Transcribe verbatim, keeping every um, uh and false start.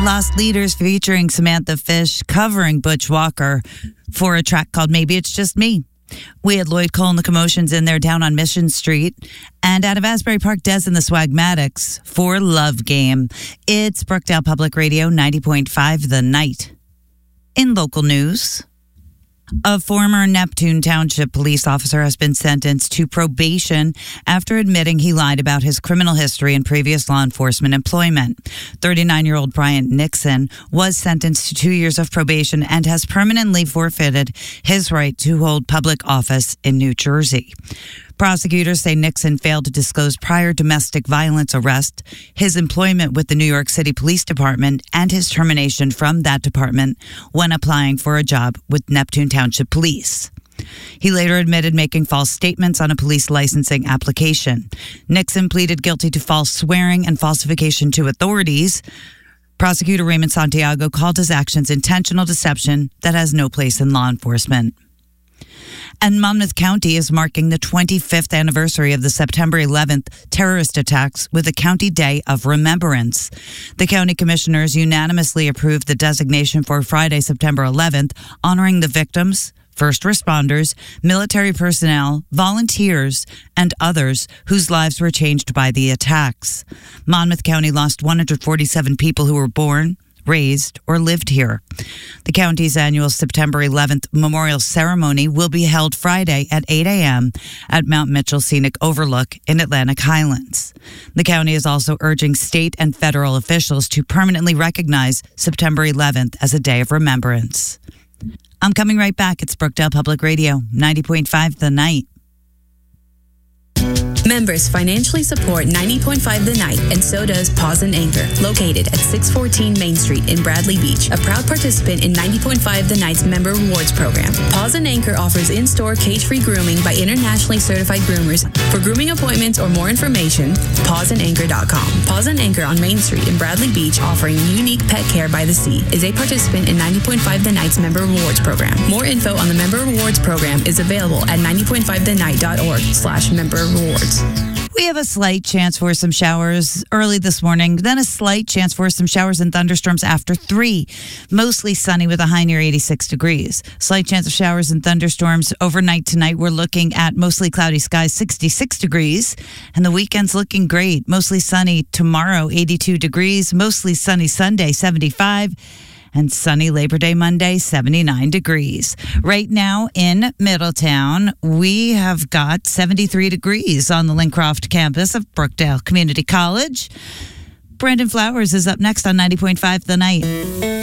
Lost Leaders featuring Samantha Fish covering Butch Walker for a track called Maybe It's Just Me. We had Lloyd Cole and the Commotions in there down on Mission Street. And out of Asbury Park, Des and the Swagmatics for Love Game. It's Brookdale Public Radio ninety point five The Night. In local news, a former Neptune Township police officer has been sentenced to probation after admitting he lied about his criminal history and previous law enforcement employment. thirty-nine-year-old Bryant Nixon was sentenced to two years of probation and has permanently forfeited his right to hold public office in New Jersey. Prosecutors say Nixon failed to disclose prior domestic violence arrest, his employment with the New York City Police Department, and his termination from that department when applying for a job with Neptune Township Police. He later admitted making false statements on a police licensing application. Nixon pleaded guilty to false swearing and falsification to authorities. Prosecutor Raymond Santiago called his actions intentional deception that has no place in law enforcement. And Monmouth County is marking the twenty-fifth anniversary of the September eleventh terrorist attacks with a County Day of Remembrance. The county commissioners unanimously approved the designation for Friday, September eleventh, honoring the victims, first responders, military personnel, volunteers, and others whose lives were changed by the attacks. Monmouth County lost one hundred forty-seven people who were born, raised, or lived here. The county's annual September eleventh memorial ceremony will be held Friday at eight a.m. at Mount Mitchell Scenic Overlook in Atlantic Highlands. The county is also urging state and federal officials to permanently recognize September eleventh as a day of remembrance. I'm coming right back. It's Brookdale Public Radio, ninety point five The Night. Members financially support ninety point five The Night, and so does Paws and Anchor, located at six fourteen Main Street in Bradley Beach, a proud participant in ninety point five The Night's Member Rewards Program. Paws and Anchor offers in-store cage-free grooming by internationally certified groomers. For grooming appointments or more information, paws and anchor dot com. Paws and Anchor on Main Street in Bradley Beach, offering unique pet care by the sea, is a participant in ninety point five The Night's Member Rewards Program. More info on the Member Rewards Program is available at ninety point five the night dot org slash member rewards. We have a slight chance for some showers early this morning, then a slight chance for some showers and thunderstorms after three. Mostly sunny with a high near eighty-six degrees. Slight chance of showers and thunderstorms overnight tonight. We're looking at mostly cloudy skies, sixty-six degrees. And the weekend's looking great. Mostly sunny tomorrow, eighty-two degrees. Mostly sunny Sunday, seventy-five. And sunny Labor Day Monday, seventy-nine degrees. Right now in Middletown, we have got seventy-three degrees on the Lincroft campus of Brookdale Community College. Brandon Flowers is up next on ninety point five The Night.